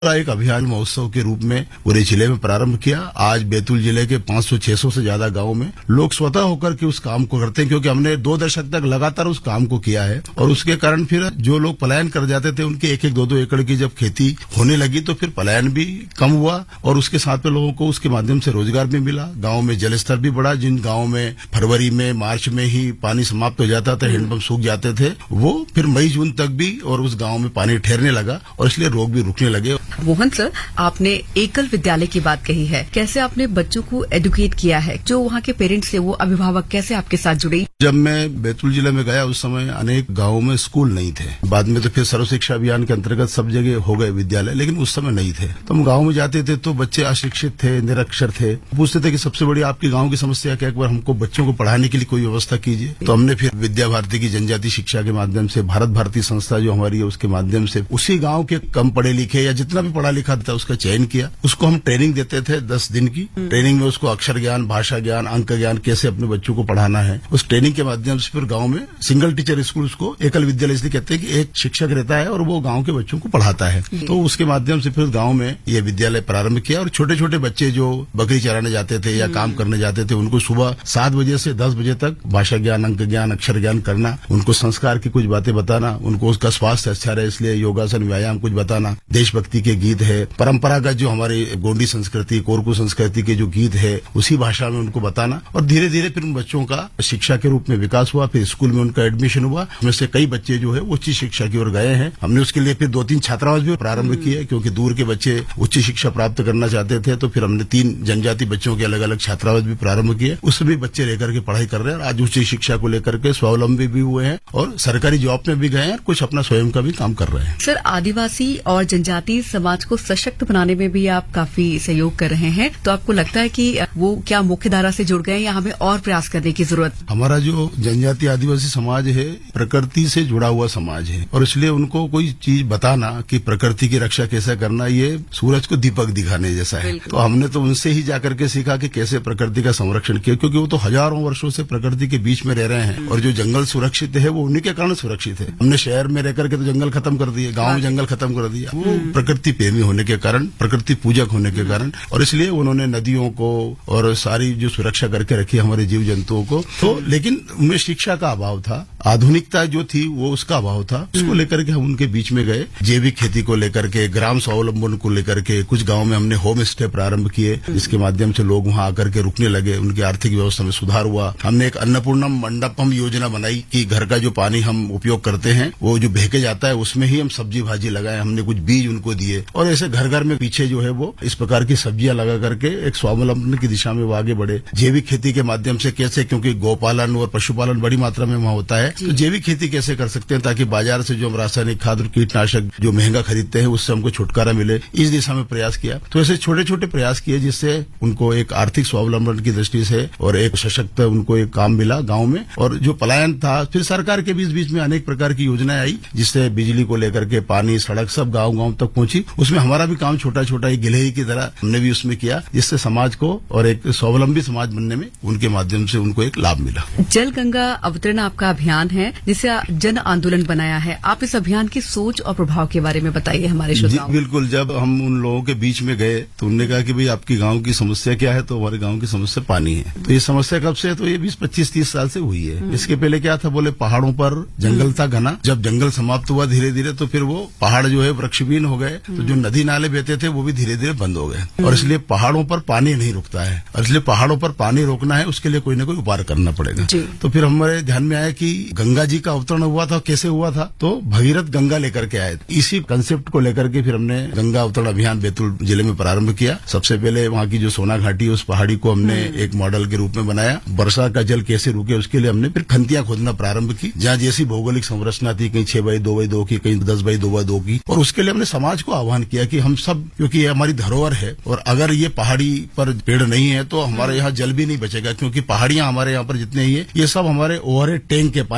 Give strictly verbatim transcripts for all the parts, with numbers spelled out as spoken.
एक अभियान महोत्सव के रूप में पूरे जिले में प्रारंभ किया। आज बैतूल जिले के पाँच सौ छह सौ से ज्यादा गांव में लोग स्वतः होकर के उस काम को करते हैं, क्योंकि हमने दो दशक तक लगातार उस काम को किया है। और उसके कारण फिर जो लोग पलायन कर जाते थे, उनके एक एक दो दो एकड़ की जब खेती होने लगी तो फिर पलायन भी कम हुआ और उसके साथ में लोगों को उसके माध्यम से रोजगार भी मिला। गाँव में जल स्तर भी बढ़ा। जिन गाँव में फरवरी में मार्च में ही पानी समाप्त हो जाता था, हैंडपंप सूख जाते थे, वो फिर मई जून तक भी और उस गाँव में पानी ठहरने लगा और इसलिए रोग भी रुकने लगे। मोहन सर, आपने एकल विद्यालय की बात कही है, कैसे आपने बच्चों को एडुकेट किया है? जो वहाँ के पेरेंट्स थे, वो अभिभावक कैसे आपके साथ जुड़े? जब मैं बैतूल जिले में गया उस समय अनेक गांवों में स्कूल नहीं थे। बाद में तो फिर सर्व शिक्षा अभियान के अंतर्गत सब जगह हो गए विद्यालय, लेकिन उस समय नहीं थे। तो हम गाँव में जाते थे तो बच्चे अशिक्षित थे, निरक्षर थे। पूछते थे कि सबसे बड़ी आपकी गाँव की समस्या क्या, एक बार हमको बच्चों को पढ़ाने के लिए कोई व्यवस्था कीजिए। तो हमने फिर विद्या भारती की जनजाति शिक्षा के माध्यम से, भारत भारती संस्था जो हमारी है उसके माध्यम से उसी गाँव के कम पढ़े लिखे या जितना भी पढ़ा लिखा था उसका चयन किया। उसको हम ट्रेनिंग देते थे दस दिन की। ट्रेनिंग में उसको अक्षर ज्ञान, भाषा ज्ञान, अंक ज्ञान, कैसे अपने बच्चों को पढ़ाना है। उस ट्रेनिंग के माध्यम से फिर गांव में सिंगल टीचर स्कूल, उसको एकल विद्यालय इसलिए कहते हैं कि एक शिक्षक रहता है और वो गांव के बच्चों को पढ़ाता है। तो उसके माध्यम से फिर गांव में ये विद्यालय प्रारंभ किया और छोटे छोटे बच्चे जो बकरी चराने जाते थे या काम करने जाते थे, उनको सुबह सात बजे से दस बजे तक भाषा ज्ञान, अंक ज्ञान, अक्षर ज्ञान करना, उनको संस्कार की कुछ बातें बताना, उनको उसका स्वास्थ्य अच्छा रहे इसलिए योगासन, व्यायाम कुछ बताना, देशभक्ति के गीत है, परंपरागत जो हमारी गोंडी संस्कृति, कोरकू संस्कृति के जो गीत है उसी भाषा में उनको बताना। और धीरे धीरे फिर उन बच्चों का शिक्षा के रूप में विकास हुआ। फिर स्कूल में उनका एडमिशन हुआ। उसमें से कई बच्चे जो है उच्च शिक्षा की ओर गए हैं। हमने उसके लिए फिर दो तीन छात्रावास भी प्रारंभ किए, क्योंकि दूर के बच्चे उच्च शिक्षा प्राप्त करना चाहते थे। तो फिर हमने तीन जनजाति बच्चों के अलग अलग छात्रावास भी प्रारंभ किए। उसमें भी बच्चे लेकर के पढ़ाई कर रहे हैं। आज उच्च शिक्षा को लेकर के स्वावलंबी भी हुए हैं और सरकारी जॉब में भी गए हैं, कुछ अपना स्वयं का भी काम कर रहे हैं। सर, आदिवासी और जनजाति समाज को सशक्त बनाने में भी आप काफी सहयोग कर रहे हैं, तो आपको लगता है कि वो क्या मुख्य धारा से जुड़ गए या हमें और प्रयास करने की जरूरत? हमारा जो जनजाति आदिवासी समाज है प्रकृति से जुड़ा हुआ समाज है और इसलिए उनको कोई चीज बताना कि प्रकृति की रक्षा कैसे करना, ये सूरज को दीपक दिखाने जैसा है। तो हमने तो उनसे ही जाकर के सीखा कि कैसे प्रकृति का संरक्षण किया, क्योंकि वो तो हजारों वर्षों से प्रकृति के बीच में रह रहे हैं और जो जंगल सुरक्षित है वो उन्हीं के कारण सुरक्षित है। हमने शहर में रह करके तो जंगल खत्म कर दिए, गाँव में जंगल खत्म कर दिया। वो प्रकृति प्रेमी होने के कारण, प्रकृति पूजक होने के कारण, और इसलिए उन्होंने नदियों को और सारी जो सुरक्षा करके रखी हमारे जीव जंतुओं को। तो लेकिन उनमें शिक्षा का अभाव था, आधुनिकता जो थी वो उसका अभाव था। उसको लेकर के हम उनके बीच में गए। जैविक खेती को लेकर के, ग्राम स्वावलंबन को लेकर के, कुछ गांव में हमने होम स्टे प्रारंभ किए, जिसके माध्यम से लोग वहां आकर के रुकने लगे, उनकी आर्थिक व्यवस्था में सुधार हुआ। हमने एक अन्नपूर्णा मंडपम योजना बनाई कि घर का जो पानी हम उपयोग करते हैं वो जो बह के जाता है उसमें ही हम सब्जी भाजी लगाए। हमने कुछ बीज उनको दिए और ऐसे घर घर में पीछे जो है वो इस प्रकार की सब्जियां लगा करके एक स्वावलंबन की दिशा में वो आगे बढ़े। जैविक खेती के माध्यम से कैसे, क्योंकि गौपालन और पशुपालन बड़ी मात्रा में वहां होता है, तो जैविक खेती कैसे कर सकते हैं ताकि बाजार से जो हम रासायनिक खाद और कीटनाशक जो महंगा खरीदते हैं उससे हमको छुटकारा मिले, इस दिशा में प्रयास किया। तो ऐसे छोटे छोटे प्रयास किए जिससे उनको एक आर्थिक स्वावलंबन की दृष्टि से और एक सशक्त उनको एक काम मिला गाँव में। और जो पलायन था, फिर सरकार के बीच बीच में अनेक प्रकार की योजनाएं आई जिससे बिजली को लेकर के, पानी, सड़क सब गाँव गाँव तक पहुंची। उसमें हमारा भी काम छोटा छोटा एक गिलहरी की तरह हमने भी उसमें किया, जिससे समाज को और एक स्वावलंबी समाज बनने में उनके माध्यम से उनको एक लाभ मिला। जल गंगा अवतरण आपका अभियान है जिसे जन आंदोलन बनाया है। आप इस अभियान की सोच और प्रभाव के बारे में बताइए हमारे श्रोताओं को। बिल्कुल, जब हम उन लोगों के बीच में गए तो उन्होंने कहा कि भाई आपकी गांव की समस्या क्या है, तो हमारे गांव की समस्या पानी है। तो ये समस्या कब से है, तो ये बीस पच्चीस तीस साल से हुई है। इसके पहले क्या था, बोले पहाड़ों पर जंगल था घना, जब जंगल समाप्त हुआ धीरे धीरे तो फिर वो पहाड़ जो है वृक्षहीन हो गए, तो जो नदी नाले बहते थे वो भी धीरे धीरे बंद हो गए। और इसलिए पहाड़ों पर पानी नहीं रुकता है, और इसलिए पहाड़ों पर पानी रोकना है उसके लिए कोई न कोई उपाय करना पड़ेगा। तो फिर हमारे ध्यान में आया कि गंगा जी का अवतरण हुआ था, कैसे हुआ था, तो भगीरथ गंगा लेकर के आए। इसी कंसेप्ट को लेकर के फिर हमने गंगा अवतरण अभियान बैतूल जिले में प्रारंभ किया। सबसे पहले वहाँ की जो सोना घाटी है उस पहाड़ी को हमने एक मॉडल के रूप में बनाया। वर्षा का जल कैसे रुके उसके लिए हमने फिर खंतियां खोदना प्रारंभ की, जहाँ जैसी भौगोलिक संरचना थी, कहीं छह बाई दो बाई दो की, कहीं दस बाई दो बाई दो की। और उसके लिए हमने समाज को आह्वान किया कि हम सब, क्योंकि ये हमारी धरोहर है और अगर ये पहाड़ी पर पेड़ नहीं है तो हमारे यहाँ जल भी नहीं बचेगा, क्योंकि पहाड़ियां हमारे यहाँ पर जितने ही है ये सब हमारे ओवरहेड टैंक के पानी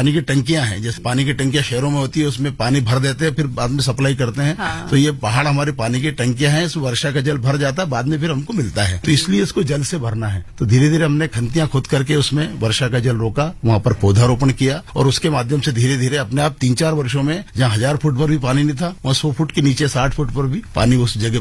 पानी की टंकियां हैं, जैसे पानी की टंकियां शहरों में होती है, उसमें पानी भर देते हैं, फिर बाद में सप्लाई करते हैं। हाँ। तो ये पहाड़ हमारे पानी की टंकियां हैं, इस वर्षा का जल भर जाता है, बाद में फिर हमको मिलता है। तो इसलिए इसको जल से भरना है। तो धीरे धीरे हमने खंतियां खोद करके उसमें वर्षा का जल रोका, वहां पर पौधारोपण किया, और उसके माध्यम से धीरे धीरे अपने आप तीन चार वर्षों में जहां हजार फुट पर भी पानी नहीं था, वहां सौ फुट के नीचे साठ फुट पर भी पानी उस जगह